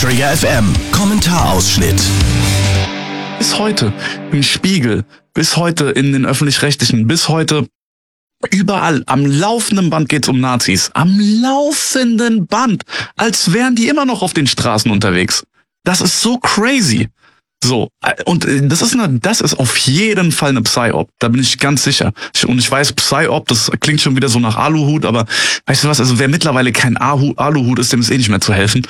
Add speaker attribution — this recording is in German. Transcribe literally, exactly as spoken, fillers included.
Speaker 1: Trigger F M Kommentarausschnitt.
Speaker 2: Bis heute im Spiegel, bis heute in den Öffentlich-Rechtlichen, bis heute überall, am laufenden Band geht's um Nazis. Am laufenden Band. Als wären die immer noch auf den Straßen unterwegs. Das ist so crazy. So, und das ist eine, das ist auf jeden Fall eine Psy-Op, da bin ich ganz sicher. Und ich weiß, Psy-Op, das klingt schon wieder so nach Aluhut, aber weißt du was, also wer mittlerweile kein Alu- Aluhut ist, dem ist eh nicht mehr zu helfen.